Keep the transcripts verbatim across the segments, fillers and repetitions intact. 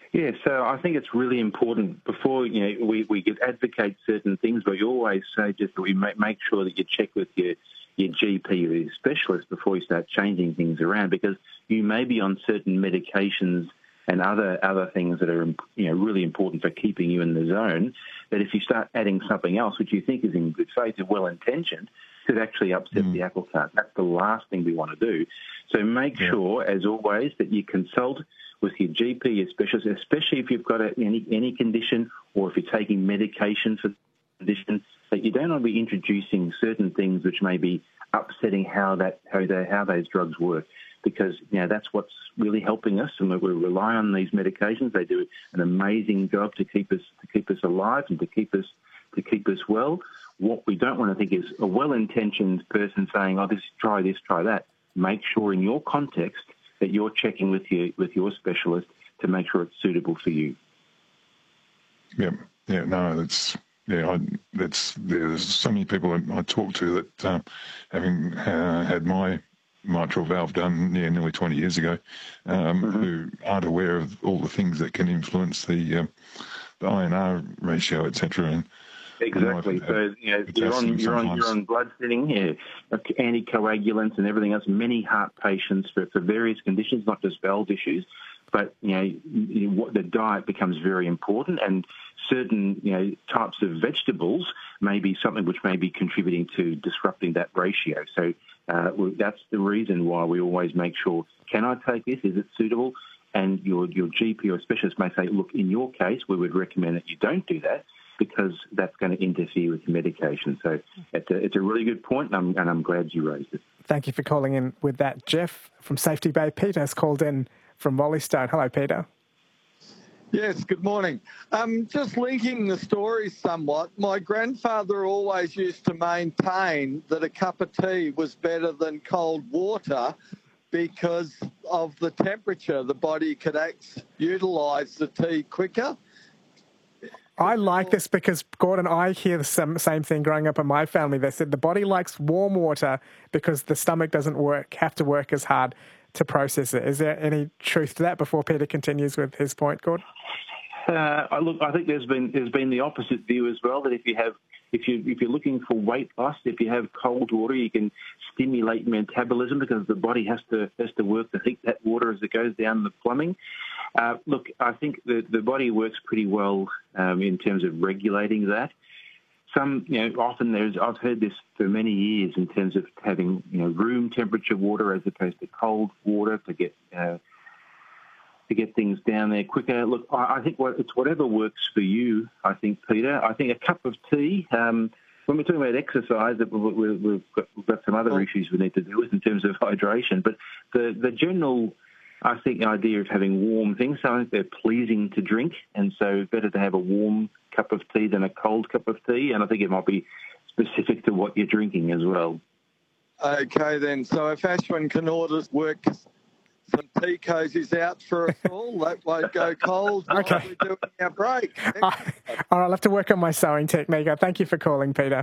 Yeah, so I think it's really important before, you know, we, we get advocate certain things, but you always say just that we make, make sure that you check with your, your G P or your specialist before you start changing things around, because you may be on certain medications and other other things that are, you know, really important for keeping you in the zone, that if you start adding something else, which you think is in good faith and well-intentioned, could actually upset mm. the apple cart. That's the last thing we want to do. So make yeah. sure, as always, that you consult with your G P, your specialist, especially if you've got a, any any condition or if you're taking medication for the condition, that you don't want to be introducing certain things which may be upsetting how that how, they, how those drugs work. Because, you know, that's what's really helping us, and we rely on these medications. They do an amazing job to keep us to keep us alive and to keep us to keep us well. What we don't want to think is a well-intentioned person saying, "Oh, this try this, try that." Make sure in your context that you're checking with your with your specialist to make sure it's suitable for you. Yeah, yeah, no, that's yeah, I, that's there's so many people I talk to that uh, having uh, had my mitral valve done yeah, nearly twenty years ago, um, mm-hmm. who aren't aware of all the things that can influence the, um, the I N R ratio, et cetera. And exactly. So you know, you're on you're on you're on blood thinning, yeah, anticoagulants and everything else. Many heart patients for, for various conditions, not just valve issues. But you know, what the diet becomes very important, and certain you know types of vegetables may be something which may be contributing to disrupting that ratio. So uh, that's the reason why we always make sure: can I take this? Is it suitable? And your your G P or specialist may say, look, in your case, we would recommend that you don't do that, because that's going to interfere with your medication. So it's a, it's a really good point, and I'm, and I'm glad you raised it. Thank you for calling in with that, Jeff from Safety Bay. Peter has called in from Rollystone. Hello, Peter. Yes, good morning. Um, just linking the story somewhat, my grandfather always used to maintain that a cup of tea was better than cold water because of the temperature. The body could act, utilise the tea quicker. I like this because, Gordon, I hear the same, same thing growing up in my family. They said the body likes warm water because the stomach doesn't work, have to work as hard to process it. Is there any truth to that before Peter continues with his point, Gordon? Uh, look, I think there's been there's been the opposite view as well. That if you have if you if you're looking for weight loss, if you have cold water, you can stimulate metabolism because the body has to has to work to heat that water as it goes down the plumbing. Uh, look, I think the the body works pretty well um, in terms of regulating that. Some, you know, often there's, I've heard this for many years in terms of having, you know, room temperature water as opposed to cold water to get uh, to get things down there quicker. Look, I, I think what, it's whatever works for you, I think, Peter. I think a cup of tea, um, when we're talking about exercise, we've, we've, got, we've got some other issues we need to deal with in terms of hydration, but the, the general, I think, idea of having warm things, so I think they're pleasing to drink, and so better to have a warm cup of tea than a cold cup of tea, and I think it might be specific to what you're drinking as well. Okay, then. So if Ashwin can order work some tea cozies out for us all, that won't go cold while okay. we're doing our break. All right, I'll have to work on my sewing technique. Thank you for calling, Peter.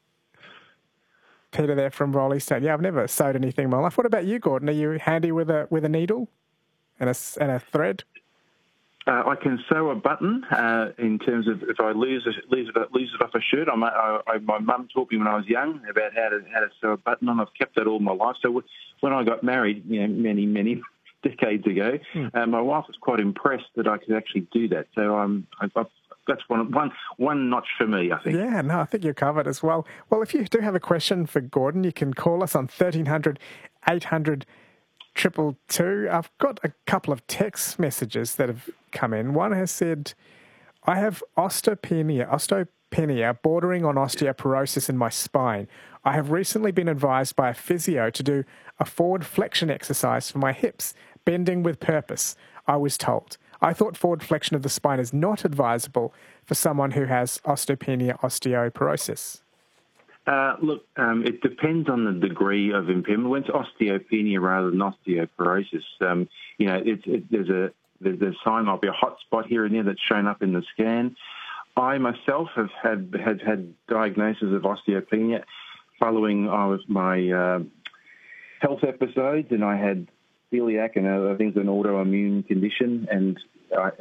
Peter there from Rollystone. Yeah, I've never sewed anything in my life. What about you, Gordon? Are you handy with a with a needle and a, and a thread? Uh, I can sew a button uh, in terms of if I lose it, lose it, lose it off a shirt. I'm, I, I, my mum taught me when I was young about how to how to sew a button, and I've kept that all my life. So when I got married, you know, many many decades ago, hmm. uh, my wife was quite impressed that I could actually do that. So I'm, I've, I've, that's one one one notch for me, I think. Yeah, no, I think you're covered as well. Well, if you do have a question for Gordon, you can call us on thirteen hundred, eight hundred, triple two. I've got a couple of text messages that have come in. One has said, I have osteopenia, osteopenia bordering on osteoporosis in my spine. I have recently been advised by a physio to do a forward flexion exercise for my hips, bending with purpose, I was told. I thought forward flexion of the spine is not advisable for someone who has osteopenia, osteoporosis. Uh, look, um, it depends on the degree of impairment. When it's osteopenia rather than osteoporosis, um, you know, it's, it, there's a there's a sign, might be a hot spot here and there that's shown up in the scan. I myself have had have had diagnosis of osteopenia following I was my uh, health episodes, and I had celiac and other things, an autoimmune condition, and I,